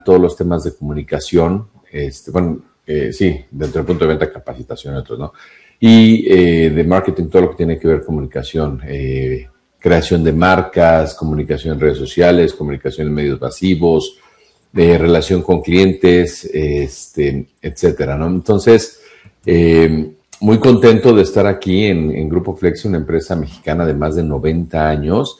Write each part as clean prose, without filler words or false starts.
todos los temas de comunicación, sí, dentro del punto de venta, capacitación y otros, ¿no? Y de marketing, todo lo que tiene que ver comunicación, creación de marcas, comunicación en redes sociales, comunicación en medios masivos, relación con clientes, etcétera, ¿no? Entonces, muy contento de estar aquí en Grupo Flexi, una empresa mexicana de más de 90 años.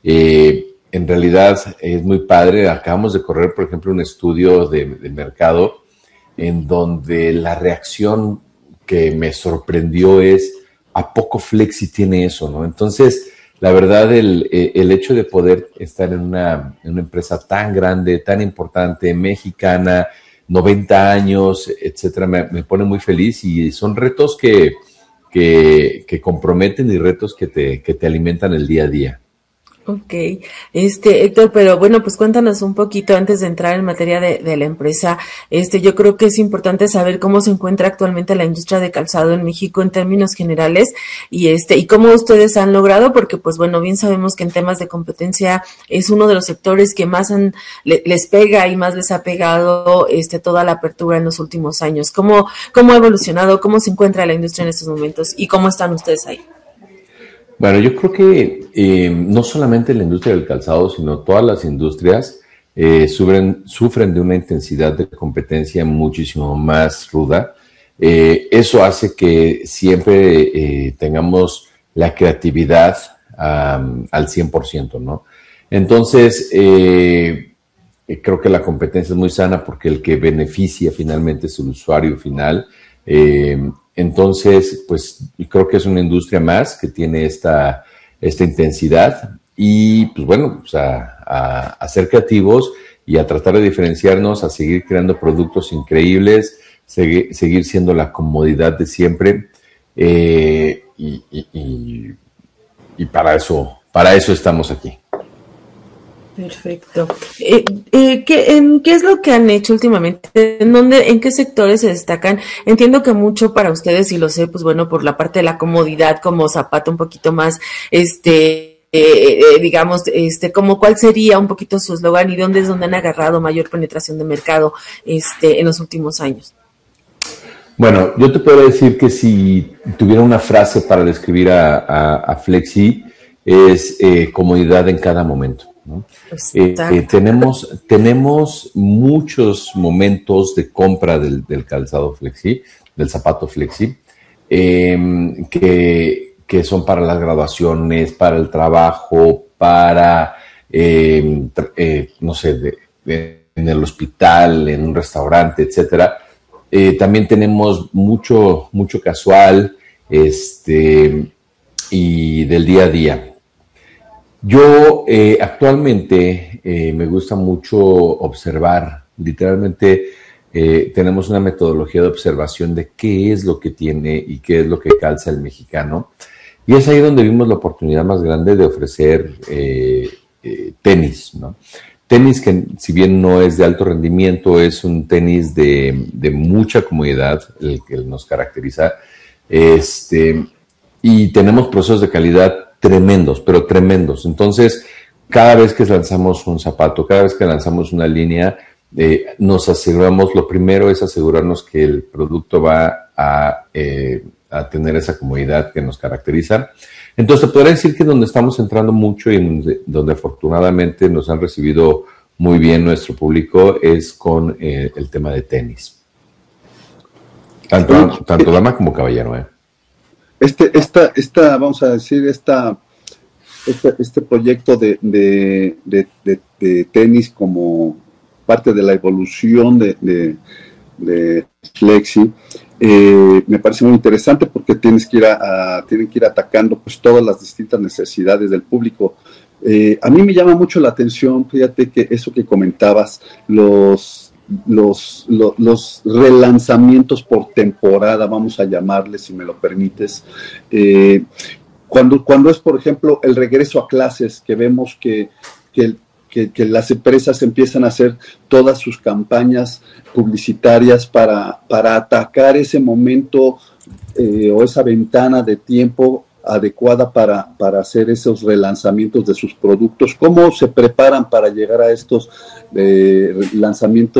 En realidad es muy padre. Acabamos de correr, por ejemplo, un estudio de mercado en donde la reacción que me sorprendió es ¿a poco Flexi tiene eso, no? Entonces, la verdad, el hecho de poder estar en una empresa tan grande, tan importante, mexicana, 90 años, etcétera, me pone muy feliz y son retos que comprometen y retos que te alimentan el día a día. Ok, Héctor, pero bueno, pues cuéntanos un poquito antes de entrar en materia de la empresa. Yo creo que es importante saber cómo se encuentra actualmente la industria de calzado en México en términos generales y cómo ustedes han logrado, porque pues bueno, bien sabemos que en temas de competencia es uno de los sectores que más les pega y más les ha pegado toda la apertura en los últimos años. ¿Cómo ha evolucionado? ¿Cómo se encuentra la industria en estos momentos? ¿Y cómo están ustedes ahí? Bueno, yo creo que no solamente la industria del calzado, sino todas las industrias sufren de una intensidad de competencia muchísimo más ruda. Eso hace que siempre tengamos la creatividad al 100%, ¿no? Entonces, creo que la competencia es muy sana porque el que beneficia finalmente es el usuario final. Entonces, pues creo que es una industria más que tiene esta intensidad y pues bueno, pues a ser creativos y a tratar de diferenciarnos, a seguir creando productos increíbles, seguir siendo la comodidad de siempre y para eso estamos aquí. Perfecto. ¿Qué es lo que han hecho últimamente? ¿En qué sectores se destacan? Entiendo que mucho para ustedes, y lo sé, pues bueno, por la parte de la comodidad como zapato un poquito más, digamos, como cuál sería un poquito su eslogan y dónde es donde han agarrado mayor penetración de mercado, en los últimos años. Bueno, yo te puedo decir que si tuviera una frase para describir a Flexi, es comodidad en cada momento, ¿no? Tenemos muchos momentos de compra del calzado Flexi, del zapato Flexi, que son para las graduaciones, para el trabajo, para, no sé, en el hospital, en un restaurante, etcétera. También tenemos mucho casual, y del día a día. Yo actualmente me gusta mucho observar, literalmente tenemos una metodología de observación de qué es lo que tiene y qué es lo que calza el mexicano. Y es ahí donde vimos la oportunidad más grande de ofrecer tenis, ¿no? Tenis que si bien no es de alto rendimiento, es un tenis de mucha comodidad, el que nos caracteriza. Y tenemos procesos de calidad tremendos, pero tremendos. Entonces, cada vez que lanzamos un zapato, cada vez que lanzamos una línea, nos aseguramos, lo primero es asegurarnos que el producto va a tener esa comodidad que nos caracteriza. Entonces, te podría decir que donde estamos entrando mucho y donde afortunadamente nos han recibido muy bien nuestro público es con el tema de tenis. Tanto dama como caballero, ¿eh? Vamos a decir, este proyecto de tenis como parte de la evolución de Flexi, me parece muy interesante porque tienen que ir atacando pues todas las distintas necesidades del público. A mí me llama mucho la atención, fíjate que eso que comentabas, los relanzamientos por temporada, vamos a llamarles, si me lo permites. Cuando es, por ejemplo, el regreso a clases, que vemos que las empresas empiezan a hacer todas sus campañas publicitarias para atacar ese momento o esa ventana de tiempo adecuada para hacer esos relanzamientos de sus productos. ¿Cómo se preparan para llegar a estos lanzamientos